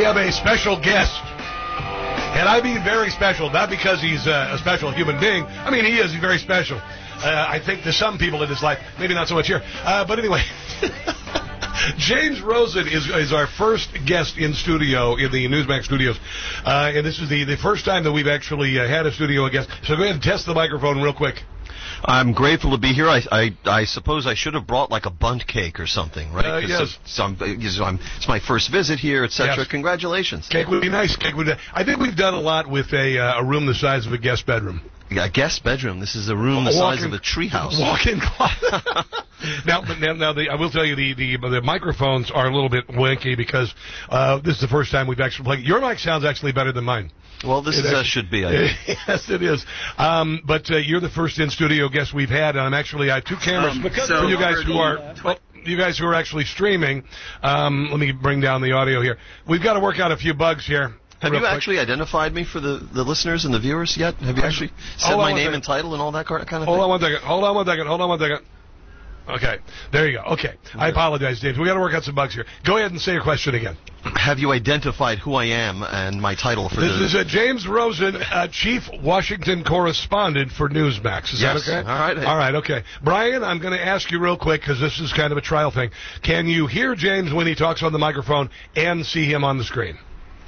have a special guest. And I mean very special, not because he's a special human being. I mean, he is very special. I think to some people in his life, maybe not so much here. But anyway, James Rosen is our first guest in studio in the Newsmax studios. And this is the first time that we've actually had a studio guest. So go ahead and test the microphone real quick. I'm grateful to be here. I suppose I should have brought like a bundt cake or something, right? Yes. It's my first visit here, etc. Yes. Congratulations. Cake would be nice. I think we've done a lot with a room the size of a guest bedroom. Yeah, a guest bedroom. This is a room the size of a treehouse. Walk-in closet. Now, I will tell you, the microphones are a little bit wanky because this is the first time we've actually played. Your mic sounds actually better than mine. Well, this should be, I think. Yes, it is. But you're the first in-studio guest we've had, and I have two cameras for you guys who are... You guys who are actually streaming, let me bring down the audio here. We've got to work out a few bugs here. Have you actually identified me for the listeners and the viewers yet? Have you actually said my name and title and all that kind of thing? Hold on one second. Okay, there you go. Okay, I apologize, James. We got to work out some bugs here. Go ahead and say your question again. Have you identified who I am and my title for this? This is James Rosen, Chief Washington Correspondent for Newsmax. Is that okay? All right, okay. Brian, I'm going to ask you real quick because this is kind of a trial thing. Can you hear James when he talks on the microphone and see him on the screen?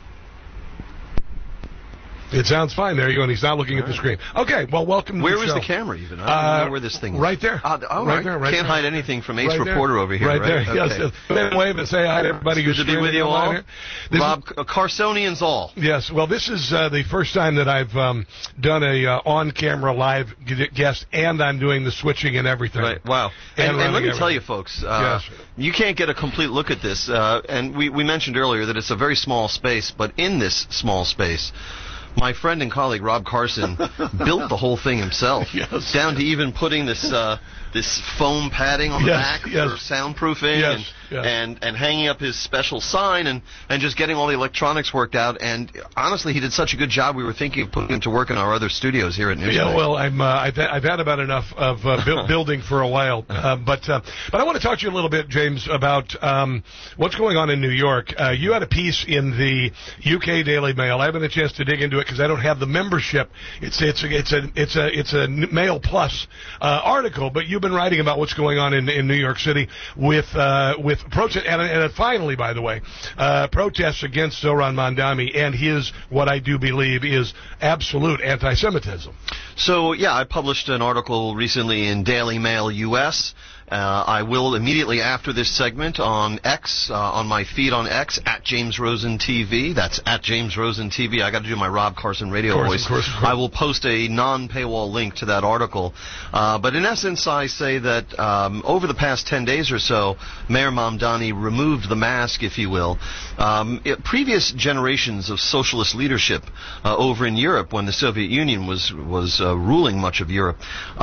It sounds fine. There you go, and he's not looking at the screen. Okay, well, welcome to the show. Where is the camera even? I don't know where this thing is. Right there. Right there. Can't hide anything from Ace Reporter over here, right? Right there, yes. Then wave and say hi to everybody who's good to be with you all. Rob, Carsonians all. Yes, well, this is the first time that I've done a on-camera live guest, and I'm doing the switching and everything. Right, wow. And let me tell you, folks, you can't get a complete look at this, and we mentioned earlier that it's a very small space, but in this small space, my friend and colleague Rob Carson built the whole thing himself, down to even putting this foam padding on the back for soundproofing, and hanging up his special sign, and just getting all the electronics worked out. And honestly, he did such a good job. We were thinking of putting him to work in our other studios here at Newsmax. Yeah, well, I've had about enough of building for a while, but I want to talk to you a little bit, James, about what's going on in New York. You had a piece in the UK Daily Mail. I haven't had a chance to dig into it because I don't have the membership. It's a Mail Plus article, but you've been writing about what's going on in New York City with protest, and finally, by the way, protests against Zohran Mamdani and his, what I do believe is absolute anti-Semitism. So, yeah, I published an article recently in Daily Mail US. I will immediately after this segment on X, on my feed on X, at James Rosen TV. That's at James Rosen TV. I got to do my Rob Carson radio voice. Of course. I will post a non-paywall link to that article. But in essence, I say that over the past 10 days or so, Mayor Mamdani removed the mask, if you will. Previous generations of socialist leadership over in Europe, when the Soviet Union was ruling much of Europe,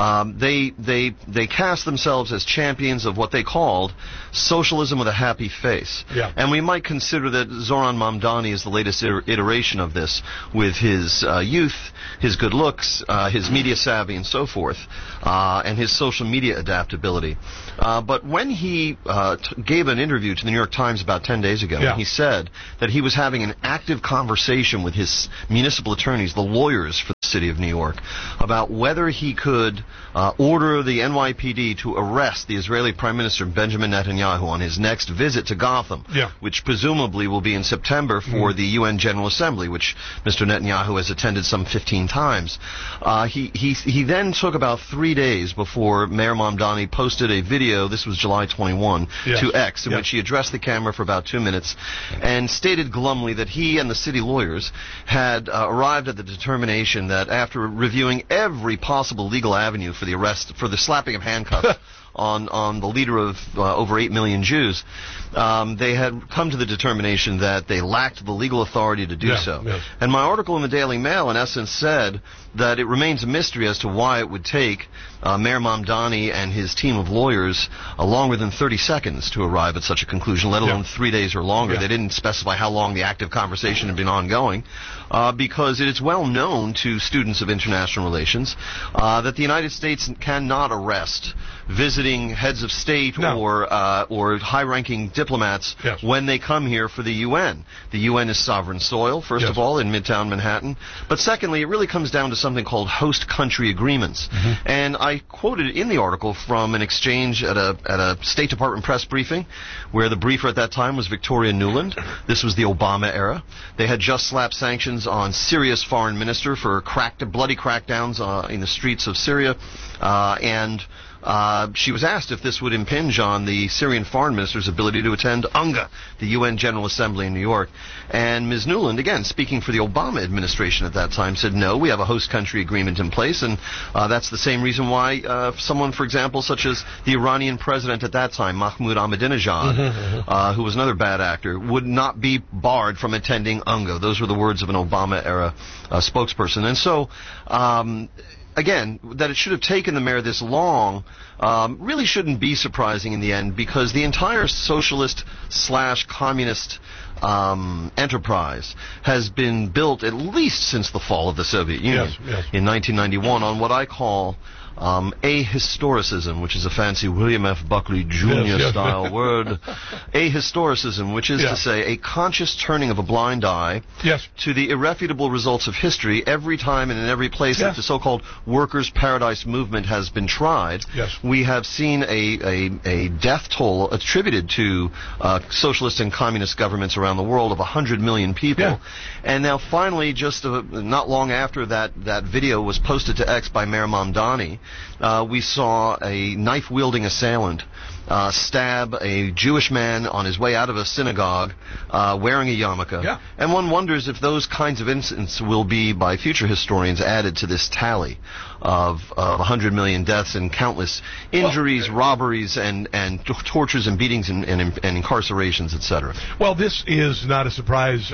they cast themselves as champions of what they called socialism with a happy face. Yeah. And we might consider that Zohran Mamdani is the latest iteration of this, with his youth, his good looks, his media savvy, and so forth, and his social media adaptability. But when he gave an interview to the New York Times about 10 days ago, he said that he was having an active conversation with his municipal attorneys, the lawyers for the city of New York, about whether he could order the NYPD to arrest the Israeli Prime Minister Benjamin Netanyahu on his next visit to Gotham, which presumably will be in September for the UN General Assembly, which Mr. Netanyahu has attended some 15 times. He then took about 3 days before Mayor Mamdani posted a video, this was July 21, to X, in which he addressed the camera for about 2 minutes and stated glumly that he and the city lawyers had arrived at the determination that after reviewing every possible legal avenue for the arrest, for the slapping of handcuffs on the leader of over 8 million Jews, they had come to the determination that they lacked the legal authority to do so. Yes. And my article in the Daily Mail, in essence, said that it remains a mystery as to why it would take Mayor Mamdani and his team of lawyers longer than 30 seconds to arrive at such a conclusion, let alone 3 days or longer. They didn't specify how long the active conversation had been ongoing, because it is well known to students of international relations that the United States cannot arrest visiting heads of state or high-ranking diplomats when they come here for the UN. The UN is sovereign soil, first of all, in Midtown Manhattan. But secondly, it really comes down to something called host country agreements. And I quoted in the article from an exchange at a State Department press briefing where the briefer at that time was Victoria Nuland. This was the Obama era. They had just slapped sanctions on Syria's foreign minister for bloody crackdowns in the streets of Syria, and she was asked if this would impinge on the Syrian foreign minister's ability to attend UNGA, the UN General Assembly in New York. And Ms. Nuland, again, speaking for the Obama administration at that time, said, no, we have a host country agreement in place, and that's the same reason why someone, for example, such as the Iranian president at that time, Mahmoud Ahmadinejad, who was another bad actor, would not be barred from attending UNGA. Those were the words of an Obama-era spokesperson. And so, again, that it should have taken the mayor this long really shouldn't be surprising in the end, because the entire socialist/communist enterprise has been built at least since the fall of the Soviet Union in 1991 on what I call ahistoricism, which is a fancy William F. Buckley Jr. style word. Ahistoricism, which is to say a conscious turning of a blind eye to the irrefutable results of history every time and in every place that the so-called workers' paradise movement has been tried. We have seen a death toll attributed to socialist and communist governments around the world of 100 million people. And now finally, just not long after that video was posted to X by Mayor Mamdani, we saw a knife-wielding assailant stab a Jewish man on his way out of a synagogue wearing a yarmulke. And one wonders if those kinds of incidents will be, by future historians, added to this tally of 100 million deaths and countless injuries, robberies, and tortures and beatings and incarcerations, etc. Well, this is not a surprise.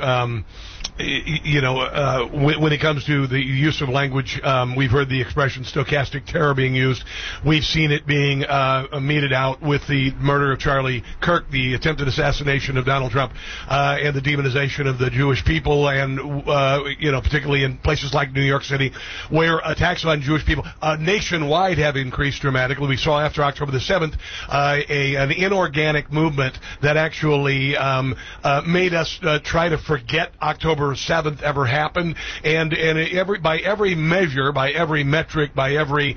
When it comes to the use of language, we've heard the expression stochastic terror being used. We've seen it being meted out with the murder of Charlie Kirk, the attempted assassination of Donald Trump, and the demonization of the Jewish people, and particularly in places like New York City, where attacks on Jewish people nationwide have increased dramatically. We saw after October the 7th an inorganic movement that actually made us try to forget October 7th ever happened, and by every measure, by every metric, by every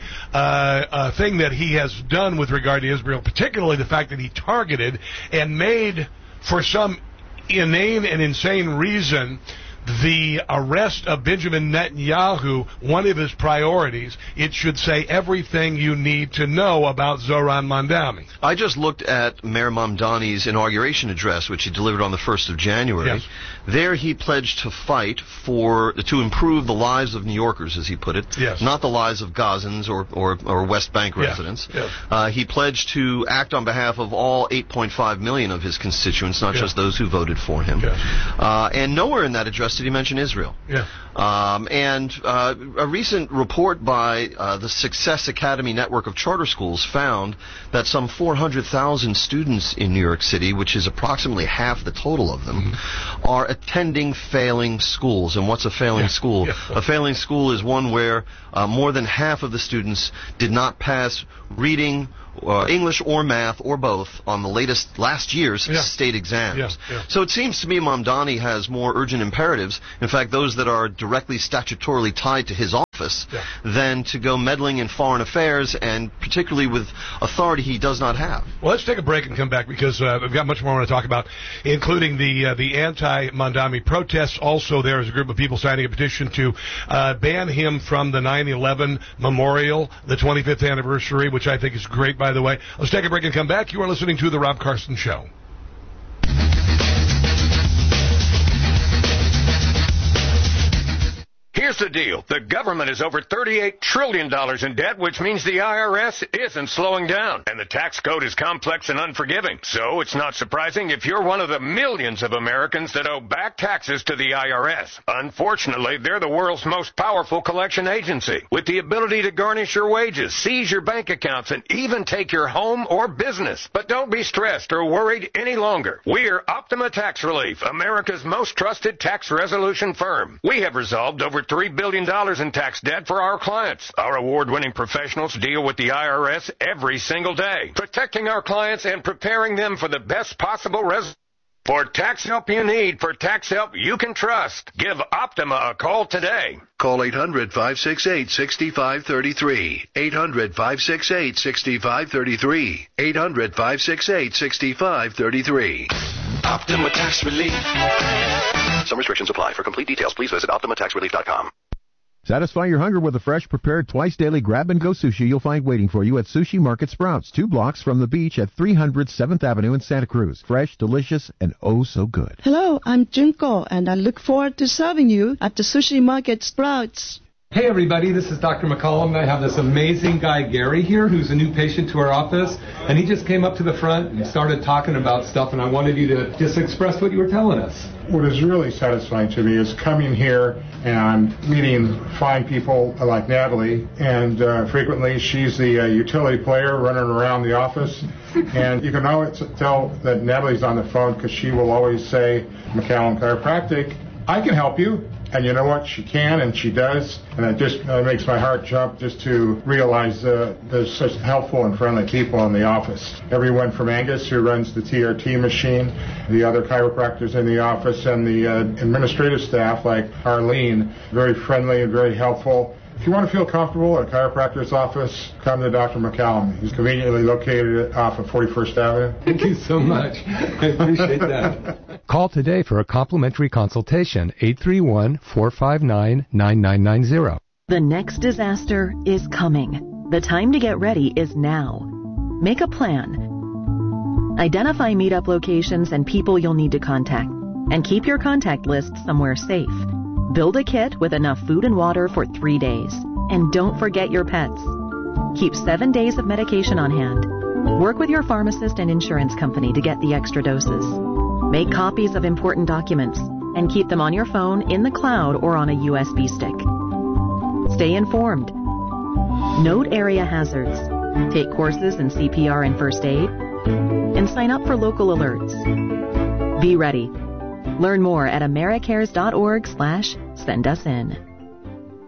thing that he has done with regard to Israel, particularly the fact that he targeted and made, for some inane and insane reason, the arrest of Benjamin Netanyahu one of his priorities. It should say everything you need to know about Zoran Mamdani. I just looked at Mayor Mamdani's inauguration address, which he delivered on the 1st of January. There he pledged to fight to improve the lives of New Yorkers, as he put it, not the lives of Gazans or West Bank residents. He pledged to act on behalf of all 8.5 million of his constituents, not just those who voted for him. And nowhere in that address did he mention Israel. And a recent report by the Success Academy network of charter schools found that some 400,000 students in New York City, which is approximately half the total of them, are attending failing schools. And what's a failing school? A failing school is one where more than half of the students did not pass reading, English or math or both on the last year's state exams. So it seems to me Mamdani has more urgent imperatives, in fact those that are directly statutorily tied to his office, than to go meddling in foreign affairs, and particularly with authority he does not have. Well, let's take a break and come back, because we've got much more I want to talk about, including the anti-Mamdani protests. Also, there is a group of people signing a petition to ban him from the 9/11 memorial, the 25th anniversary, which I think is great, by the way. Let's take a break and come back. You are listening to The Rob Carson Show. Here's the deal. The government is over $38 trillion in debt, which means the IRS isn't slowing down. And the tax code is complex and unforgiving. So it's not surprising if you're one of the millions of Americans that owe back taxes to the IRS. Unfortunately, they're the world's most powerful collection agency, with the ability to garnish your wages, seize your bank accounts, and even take your home or business. But don't be stressed or worried any longer. We're Optima Tax Relief, America's most trusted tax resolution firm. We have resolved over $3 billion in tax debt for our clients. Our award-winning professionals deal with the IRS every single day, protecting our clients and preparing them for the best possible resolution. For tax help you need, for tax help you can trust, give Optima a call today. Call 800-568-6533. 800-568-6533. 800-568-6533. Optima Tax Relief. Some restrictions apply. For complete details, please visit OptimaTaxRelief.com. Satisfy your hunger with a fresh, prepared, twice-daily grab-and-go sushi you'll find waiting for you at Sushi Market Sprouts, 2 blocks from the beach at 300 7th Avenue in Santa Cruz. Fresh, delicious, and oh so good. Hello, I'm Junko, and I look forward to serving you at the Sushi Market Sprouts. Hey everybody, this is Dr. McCollum. I have this amazing guy, Gary, here, who's a new patient to our office, and he just came up to the front and started talking about stuff, and I wanted you to just express what you were telling us. What is really satisfying to me is coming here and meeting fine people like Natalie, and frequently she's the utility player running around the office, and you can always tell that Natalie's on the phone because she will always say, McCallum Chiropractic, I can help you. And you know what? She can, and she does. And it just makes my heart jump just to realize there's such helpful and friendly people in the office. Everyone from Angus, who runs the TRT machine, the other chiropractors in the office, and the administrative staff like Arlene, very friendly and very helpful. If you want to feel comfortable at a chiropractor's office, come to Dr. McCallum. He's conveniently located off of 41st Avenue. Thank you so much. I appreciate that. Call today for a complimentary consultation, 831-459-9990. The next disaster is coming. The time to get ready is now. Make a plan. Identify meetup locations and people you'll need to contact, and keep your contact list somewhere safe. Build a kit with enough food and water for 3 days. And don't forget your pets. Keep 7 days of medication on hand. Work with your pharmacist and insurance company to get the extra doses. Make copies of important documents and keep them on your phone, in the cloud, or on a USB stick. Stay informed. Note area hazards. Take courses in CPR and first aid. And sign up for local alerts. Be ready. Learn more at americares.org/send-us-in.